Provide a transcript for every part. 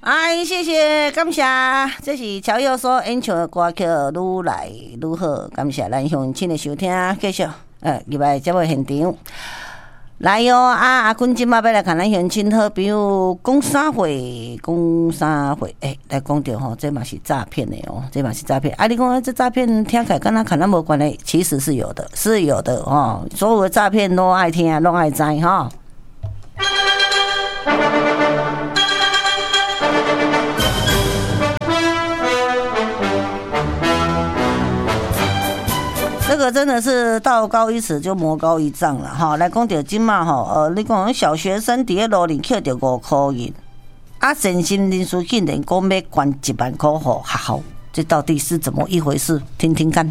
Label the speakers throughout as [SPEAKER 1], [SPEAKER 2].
[SPEAKER 1] 哎，谢谢，感谢，这是乔佑所演唱的歌曲《愈来愈好》，感谢咱乡亲的收听，继续入来节目现场。来哟、阿君今仔要来看咱乡亲好朋友讲啥话？来讲到吼，这嘛是诈骗的哦，这嘛是诈骗。你讲这诈骗听起来跟咱无关系，其实是有的，是有的哦。所有的诈骗都爱听，都爱知哈。这个真的是道高一尺就魔高一丈了哈！来讲到今嘛哈，你讲小学生伫咧路里捡到5块银，善心人士竟然讲要捐1万块给学校，这到底是怎么一回事？听听看。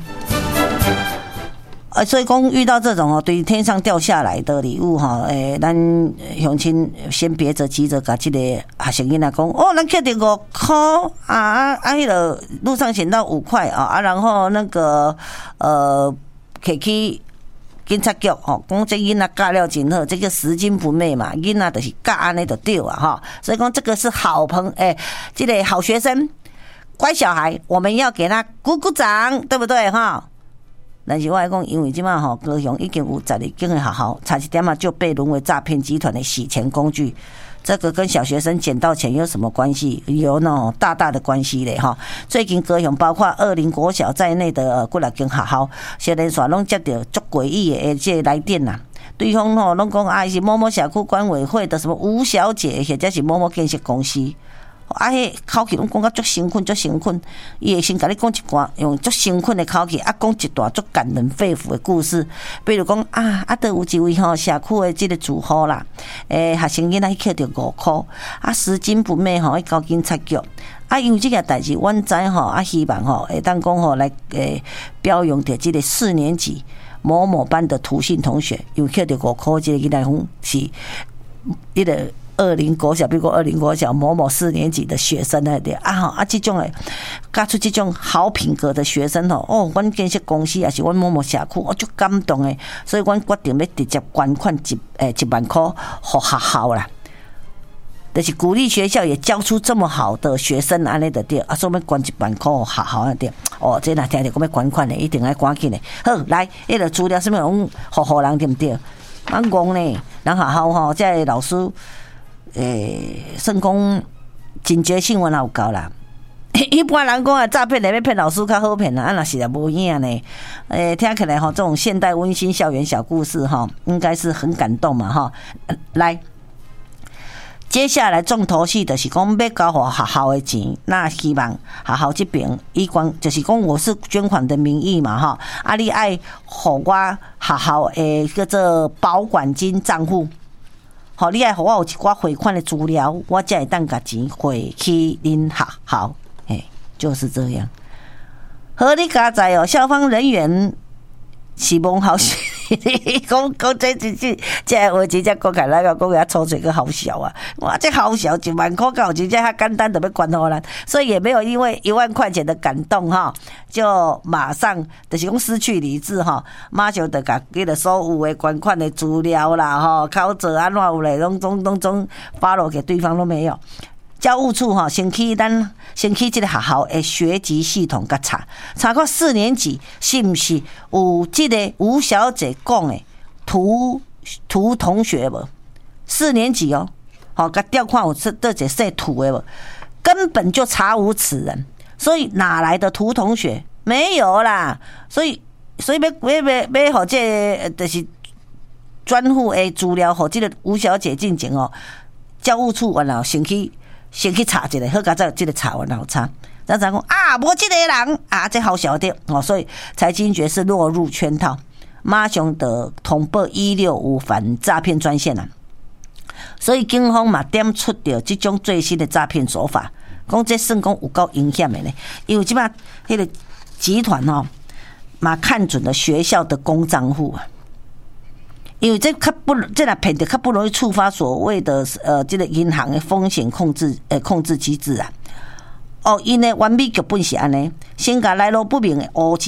[SPEAKER 1] 所以讲遇到这种对天上掉下来的礼物咱乡亲先别着急着，甲这个学生囡仔讲咱捡到5块迄个路上捡到5块然后那个摕去警察局讲这囡仔教了真好，这个拾金不昧嘛，囡仔就是教安尼就对啊所以讲这个是好这个好学生乖小孩，我们要给他鼓鼓掌，对不对但是我来讲，因为即马高雄已经有12间的学校，差一点就被沦为诈骗集团的洗钱工具。这个跟小学生捡到钱有什么关系？有那种大大的关系嘞最近高雄包括20国小在内的几6间学校，小连续拢接到足诡异的这来电啦。对方拢讲是某某社区管委会的什么吴小姐，或者是某某建设公司。迄口气拢讲甲足兴奋，伊会先甲你讲一段用足兴奋的口气，讲一段足感人肺腑的故事。比如讲都有一位社区的这个住户啦，学生囡仔去捡到5块，拾金不昧去交警察局。因为这个代志，阮知希望会当讲来表扬着这个4年级某某班的涂姓同学，有捡到5块，这个囡仔讲是迄个。20国小，比如说20国小某某4年级的学生这种教出这种好品格的学生阮建设公司也是阮某某社区，足感动的，所以阮决定要直接捐款1万块给学校啦。就是鼓励学校也教出这么好的学生，安尼就对所以要捐1万块给学校对这若听到讲要捐款的，一定要赶紧的。好，来，迄个资料什么用给人对不对？蛮戆呢，人学校这老师。算讲警觉性我有够啦。一般人讲诈骗要骗老师较好骗啦，若是也无影呢。听起来这种现代温馨校园小故事应该是很感动嘛来，接下来重头戏就是讲要交给学校的钱，那希望学校这边以捐，就是讲我是捐款的名义嘛你爱给我学校的叫做保管金账户。你爱给我有一寡汇款的资料，我才会当把钱汇去恁学校。就是这样。合理加载消防人员是蒙好笑，讲这话真正讲起来讲遐抽水个好笑啊！哇，这好笑，1万块搞真正较简单，就要捐给咱，所以也没有因为1万块钱的感动就马上就是讲失去理智马上就把迄个所有的捐款的资料啦考证安怎有嘞，拢发落给对方都没有。教务处先去这个学校的学籍系统甲查看4年级是不是有这个吴小姐讲的涂同学无？4年级甲调看有这个姓涂的无？根本就查无此人，所以哪来的涂同学？没有啦，所以要互这就是专户的资料，互这个吴小姐进前教务处然后先去查一下，好甲再这个查完然后查，咱讲无这个人这好晓得所以才惊觉是落入圈套，马上的通报165反诈骗专线所以警方嘛点出到这种最新的诈骗手法，讲这算讲有够阴险的呢，因为即摆迄个集团嘛看准了学校的公账户因为这若骗得较不容易触发所谓的这个银行的风险控制机制因的完美剧本是安尼，先甲来路不明的乌钱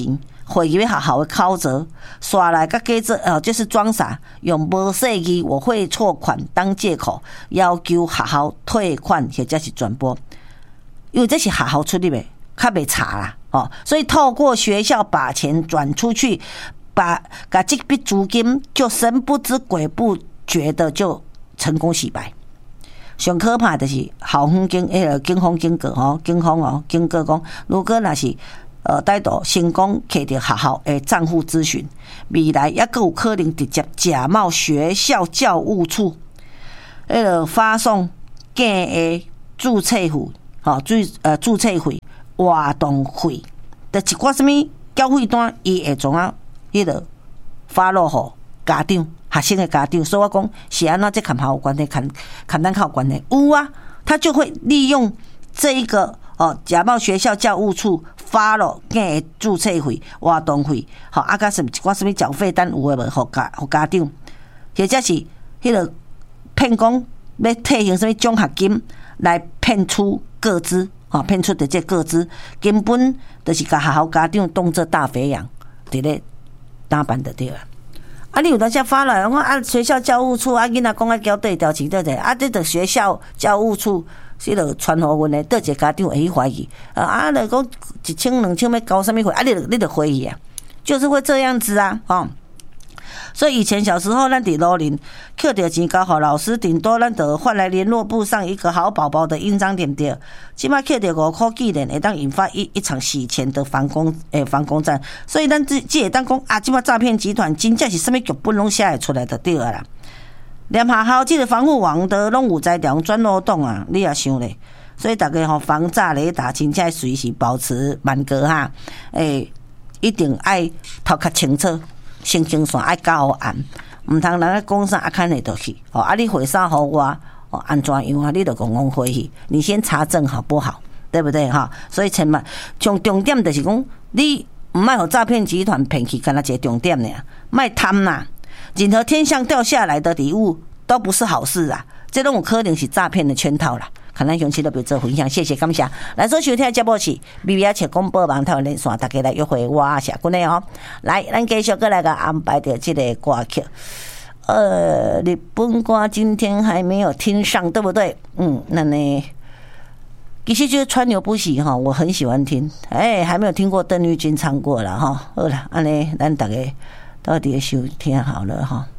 [SPEAKER 1] 会议要好好的考责，刷来甲记者就是装傻，用无细字我会错款当借口，要求学校退款或者是转拨，因为这是学校出入的，较袂查啦所以透过学校把钱转出去，把这笔资金就神不知鬼不觉的就成功洗白。上可怕的是校方警方警告警方警告讲，如果若是歹徒成功摕到学校的账户资讯，未来也佫有可能直接假冒学校教务处，发送假的注册费、注册费、活动费，的一寡什么缴费单，伊会总发落互家长、学生的家长。所以我讲是安怎这看有关系，看咱较有关系。有啊，他就会利用这一个假冒学校教务处发了假的注册费、活动费，甲什么缴费单有诶无，互家长，或者是骗讲要退行什么奖学金来骗出个资，骗出的这个资，根本就是甲学校家长当作大肥羊，伫咧打扮就对了。你有当时发来，我学校教务处囡仔讲交对调情对者，这个学校教务处是传互阮的，倒一个家长会去怀疑，就讲1000、2000要交什么费，你就怀疑啊，就是会这样子啊，所以以前小时候咱伫路林摕到钱交互老师，顶多咱就换来联络簿上一个好宝宝的印章点点。现在摕到5块纪念，会当引发一场洗钱的防攻战。所以咱只会当讲现在诈骗集团真正是什么剧本拢写会出来就对了啦。连学校这个防护网的拢有在调钻漏洞啊，你也想咧。所以大家防诈雷达真正随时保持满格哈，一定爱头壳清楚。星星线爱交暗，唔通人讲啥看会倒去。你回啥给我？安怎样啊？你就讲回去，你先查证好不好？对不对哈？所以千万从重点就是讲，你唔卖互诈骗集团骗去，干那一个重点呢？卖贪呐！任何天上掉下来的礼物都不是好事啊！这种有可能是诈骗的圈套啦。看咱详细的做分享，谢谢感谢。来所收听的节目是 BBH 广播网台湾连线，大家来约会我谢君的来，咱继续过来个安排的这个歌曲。日本歌今天还没有听上，对不对？那呢，其实就是川流不息我很喜欢听。还没有听过邓丽君唱过了好了，安尼咱大家到底收听好了